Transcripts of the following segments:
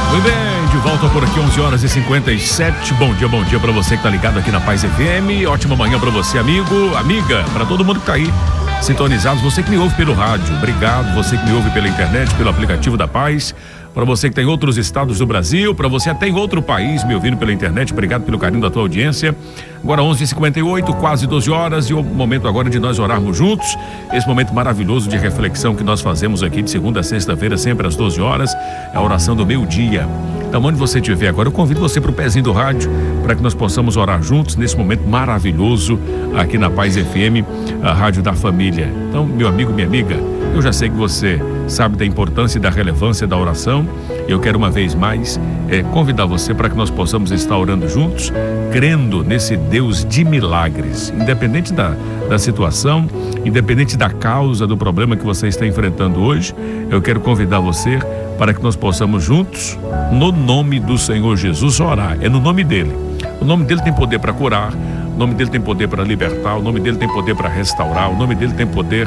Muito bem, de volta por aqui, 11h57. Bom dia para você que tá ligado aqui na Paz FM. Ótima manhã para você, amigo, amiga, para todo mundo que tá aí sintonizados. Você que me ouve pelo rádio, obrigado. Você que me ouve pela internet, pelo aplicativo da Paz. Para você que tem outros estados do Brasil, para você até em outro país me ouvindo pela internet, obrigado pelo carinho da tua audiência. Agora 11h58, quase 12 horas, e o momento agora de nós orarmos juntos. Esse momento maravilhoso de reflexão que nós fazemos aqui de segunda a sexta-feira, sempre às 12 horas, é a oração do meio-dia. Então, onde você estiver agora, eu convido você para o pezinho do rádio, para que nós possamos orar juntos nesse momento maravilhoso aqui na Paz FM, a rádio da família. Então, meu amigo, minha amiga, eu já sei que você sabe da importância e da relevância da oração. Eu quero uma vez mais convidar você para que nós possamos estar orando juntos, crendo nesse Deus de milagres, independente da situação, independente da causa do problema que você está enfrentando hoje. Eu quero convidar você para que nós possamos juntos, no nome do Senhor Jesus, orar. É no nome dele. O nome dele tem poder para curar, o nome dele tem poder para libertar, o nome dele tem poder para restaurar, o nome dele tem poder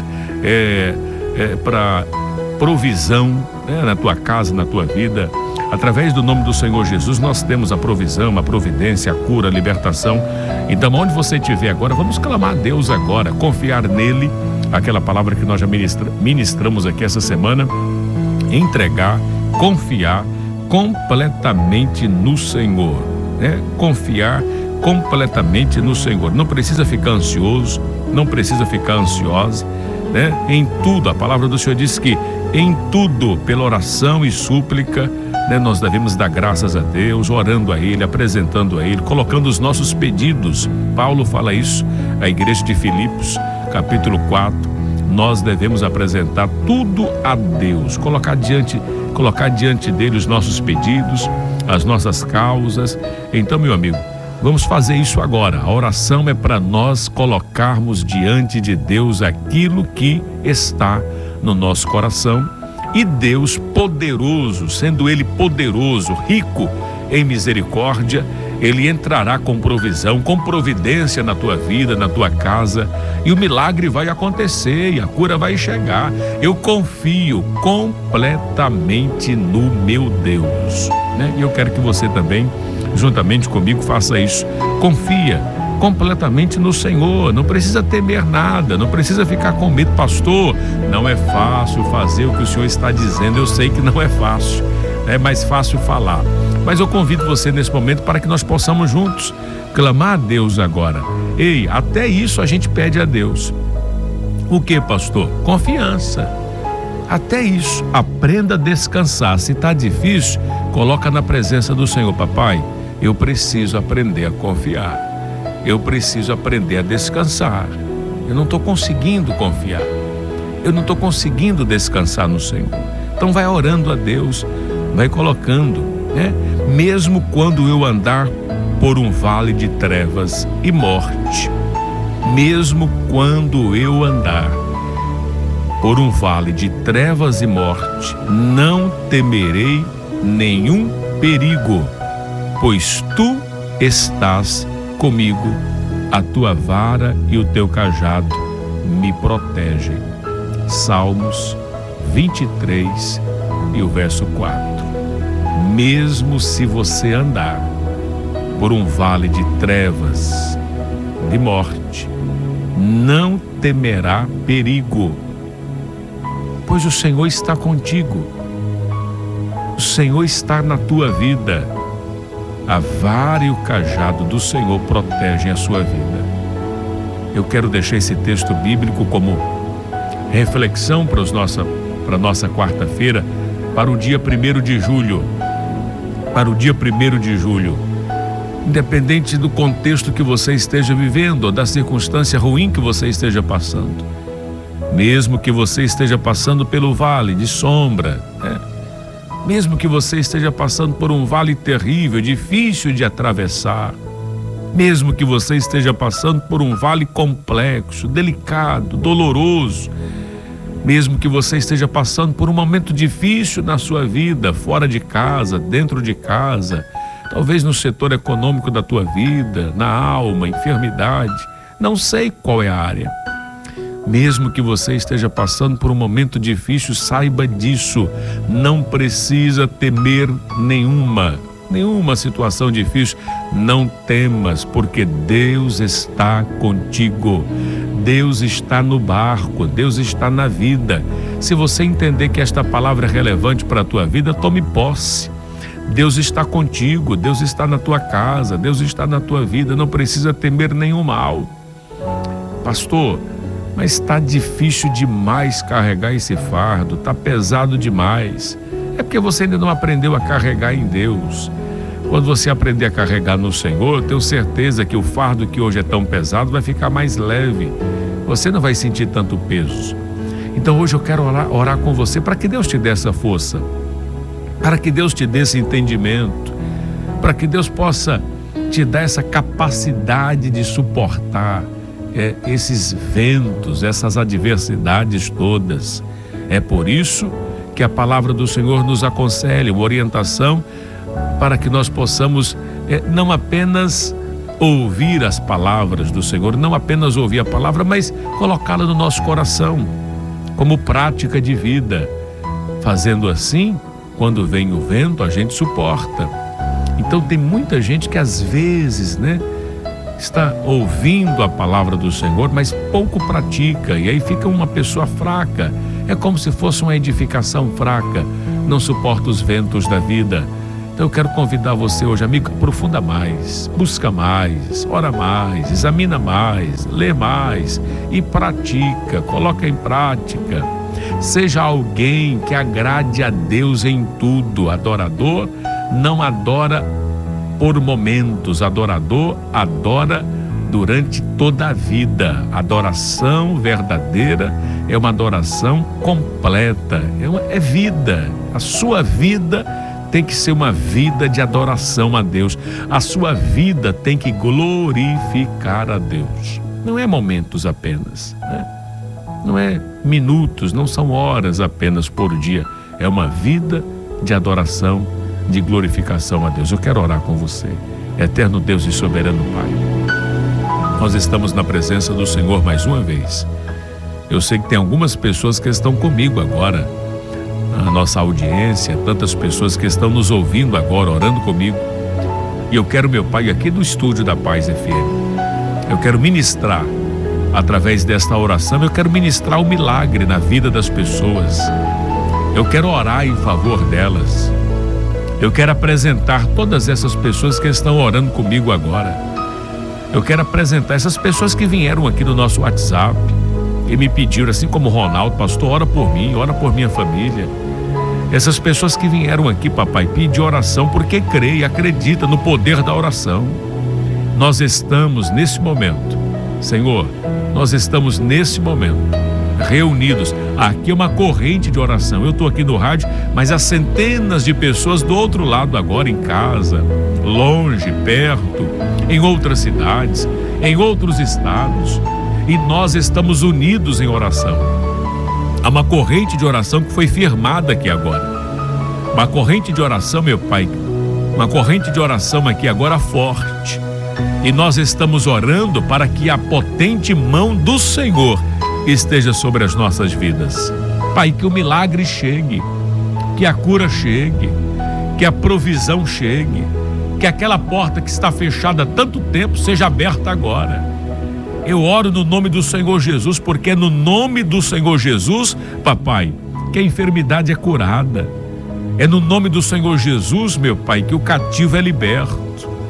para provisão, na tua casa, na tua vida. Através do nome do Senhor Jesus nós temos a provisão, a providência, a cura, a libertação. Então, onde você estiver agora, vamos clamar a Deus agora, confiar nele, aquela palavra que nós já ministramos aqui essa semana, entregar, confiar completamente no Senhor, confiar completamente no Senhor. Não precisa ficar ansioso, não precisa ficar ansiosa, em tudo, a palavra do Senhor diz que em tudo, pela oração e súplica, nós devemos dar graças a Deus, orando a Ele, apresentando a Ele, colocando os nossos pedidos. Paulo fala isso à igreja de Filipos, capítulo 4. Nós devemos apresentar tudo a Deus, colocar diante dele os nossos pedidos, as nossas causas. Então, meu amigo, vamos fazer isso agora. A oração é para nós colocarmos diante de Deus aquilo que está no nosso coração. E Deus poderoso, sendo Ele poderoso, rico em misericórdia, Ele entrará com provisão, com providência na tua vida, na tua casa, e o milagre vai acontecer e a cura vai chegar. Eu confio completamente no meu Deus, E eu quero que você também, juntamente comigo, faça isso. Confia completamente no Senhor, não precisa temer nada, não precisa ficar com medo. Pastor, não é fácil fazer o que o Senhor está dizendo. Eu sei que não é fácil, é mais fácil falar, mas eu convido você nesse momento para que nós possamos juntos clamar a Deus agora. Ei, até isso a gente pede a Deus. O que, pastor? Confiança. Até isso, aprenda a descansar. Se está difícil, coloca na presença do Senhor. Papai, eu preciso aprender a confiar. Eu preciso aprender a descansar. Eu não estou conseguindo confiar. Eu não estou conseguindo descansar no Senhor. Então vai orando a Deus, vai colocando, Mesmo quando eu andar por um vale de trevas e morte, mesmo quando eu andar por um vale de trevas e morte, não temerei nenhum perigo, pois tu estás comigo, a tua vara e o teu cajado me protegem. Salmos 23 e o verso 4. Mesmo se você andar por um vale de trevas, de morte, não temerá perigo, pois o Senhor está contigo. O Senhor está na tua vida. A vara e o cajado do Senhor protegem a sua vida. Eu quero deixar esse texto bíblico como reflexão para nossa quarta-feira, para o dia 1º de julho. Para o dia 1º de julho. Independente do contexto que você esteja vivendo ou da circunstância ruim que você esteja passando. Mesmo que você esteja passando pelo vale de sombra, mesmo que você esteja passando por um vale terrível, difícil de atravessar, mesmo que você esteja passando por um vale complexo, delicado, doloroso, mesmo que você esteja passando por um momento difícil na sua vida, fora de casa, dentro de casa, talvez no setor econômico da tua vida, na alma, enfermidade, não sei qual é a área. Mesmo que você esteja passando por um momento difícil, saiba disso. Não precisa temer nenhuma situação difícil. Não temas, porque Deus está contigo. Deus está no barco, Deus está na vida. Se você entender que esta palavra é relevante para a tua vida, tome posse. Deus está contigo, Deus está na tua casa, Deus está na tua vida. Não precisa temer nenhum mal. Pastor, mas está difícil demais carregar esse fardo, está pesado demais. É porque você ainda não aprendeu a carregar em Deus. Quando você aprender a carregar no Senhor, eu tenho certeza que o fardo que hoje é tão pesado vai ficar mais leve. Você não vai sentir tanto peso. Então hoje eu quero orar com você para que Deus te dê essa força, para que Deus te dê esse entendimento, para que Deus possa te dar essa capacidade de suportar esses ventos, essas adversidades todas. É por isso que a palavra do Senhor nos aconselha, uma orientação para que nós possamos não apenas ouvir as palavras do Senhor, não apenas ouvir a palavra, mas colocá-la no nosso coração como prática de vida. Fazendo assim, quando vem o vento, a gente suporta. Então tem muita gente que às vezes, está ouvindo a palavra do Senhor, mas pouco pratica, e aí fica uma pessoa fraca. É como se fosse uma edificação fraca, não suporta os ventos da vida. Então eu quero convidar você hoje, amigo, aprofunda mais, busca mais, ora mais, examina mais, lê mais e pratica, coloca em prática. Seja alguém que agrade a Deus em tudo. Adorador não adora por momentos, adorador adora durante toda a vida. Adoração verdadeira é uma adoração completa, é vida. A sua vida tem que ser uma vida de adoração a Deus. A sua vida tem que glorificar a Deus. Não é momentos apenas, Não é minutos, não são horas apenas por dia. É uma vida de adoração, de glorificação a Deus. Eu quero orar com você. Eterno Deus e soberano Pai, nós estamos na presença do Senhor mais uma vez. Eu sei que tem algumas pessoas que estão comigo agora, a nossa audiência, tantas pessoas que estão nos ouvindo agora, orando comigo. E eu quero, meu Pai, aqui do estúdio da Paz FM, eu quero ministrar, através desta oração, eu quero ministrar o milagre na vida das pessoas. Eu quero orar em favor delas. Eu quero apresentar todas essas pessoas que estão orando comigo agora. Eu quero apresentar essas pessoas que vieram aqui no nosso WhatsApp e me pediram, assim como o Ronaldo, pastor, ora por mim, ora por minha família. Essas pessoas que vieram aqui, papai, pedir oração porque crê e acredita no poder da oração. Nós estamos nesse momento, Senhor, nós estamos nesse momento reunidos. Aqui é uma corrente de oração. Eu estou aqui no rádio, mas há centenas de pessoas do outro lado agora, em casa, longe, perto, em outras cidades, em outros estados, e nós estamos unidos em oração. Há uma corrente de oração que foi firmada aqui agora. Uma corrente de oração, meu Pai, uma corrente de oração aqui agora forte. E nós estamos orando para que a potente mão do Senhor esteja sobre as nossas vidas. Pai, que o milagre chegue, que a cura chegue, que a provisão chegue, que aquela porta que está fechada há tanto tempo seja aberta agora. Eu oro no nome do Senhor Jesus, porque é no nome do Senhor Jesus, papai, que a enfermidade é curada. É no nome do Senhor Jesus, meu Pai, que o cativo é liberto.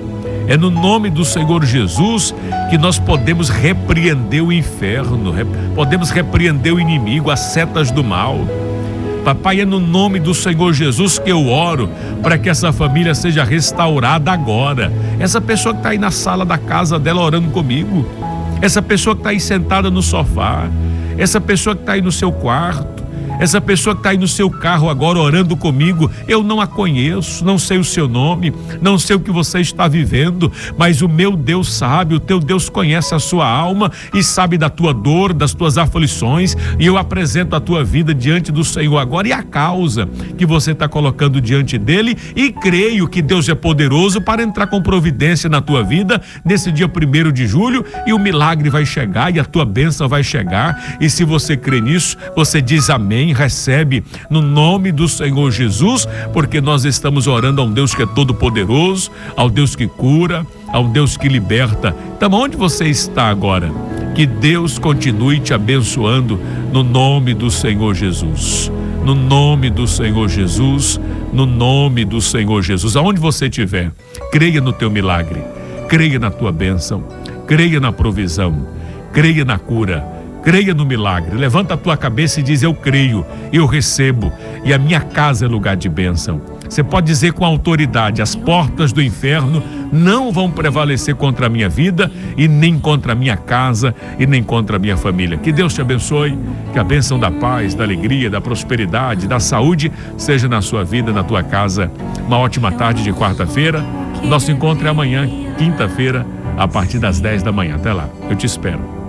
É no nome do Senhor Jesus que nós podemos repreender o inferno, podemos repreender o inimigo, as setas do mal. Papai, é no nome do Senhor Jesus que eu oro para que essa família seja restaurada agora. Essa pessoa que está aí na sala da casa dela orando comigo, essa pessoa que está aí sentada no sofá, essa pessoa que está aí no seu quarto, Essa pessoa que está aí no seu carro agora orando comigo, eu não a conheço, não sei o seu nome, não sei o que você está vivendo, mas o meu Deus sabe, o teu Deus conhece a sua alma e sabe da tua dor, das tuas aflições, e eu apresento a tua vida diante do Senhor agora e a causa que você está colocando diante dele, e creio que Deus é poderoso para entrar com providência na tua vida nesse dia 1º de julho, e o milagre vai chegar e a tua bênção vai chegar. E se você crê nisso, você diz amém, recebe no nome do Senhor Jesus, porque nós estamos orando a um Deus que é todo poderoso, ao Deus que cura, ao Deus que liberta. Então, onde você está agora? Que Deus continue te abençoando no nome do Senhor Jesus. No nome do Senhor Jesus, no nome do Senhor Jesus. Aonde você estiver, creia no teu milagre, creia na tua bênção, creia na provisão, creia na cura, creia no milagre. Levanta a tua cabeça e diz: eu creio, eu recebo, e a minha casa é lugar de bênção. Você pode dizer com autoridade: as portas do inferno não vão prevalecer contra a minha vida, e nem contra a minha casa, e nem contra a minha família. Que Deus te abençoe, que a bênção da paz, da alegria, da prosperidade, da saúde seja na sua vida, na tua casa. Uma ótima tarde de quarta-feira. Nosso encontro é amanhã, quinta-feira, a partir das 10 da manhã. Até lá, eu te espero.